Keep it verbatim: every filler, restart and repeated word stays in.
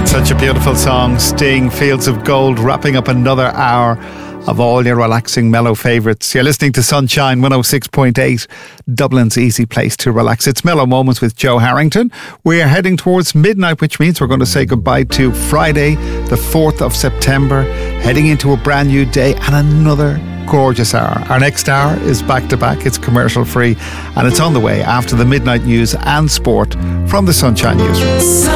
Such a beautiful song, Sting, Fields of Gold, wrapping up another hour of all your relaxing mellow favourites. You're listening to Sunshine one oh six point eight, Dublin's easy place to relax. It's Mellow Moments with Joe Harrington. We are heading towards midnight, which means we're going to say goodbye to Friday, the fourth of September, heading into a brand new day and another gorgeous hour. Our next hour is back to back. It's commercial free and it's on the way after the midnight news and sport from the Sunshine Newsroom.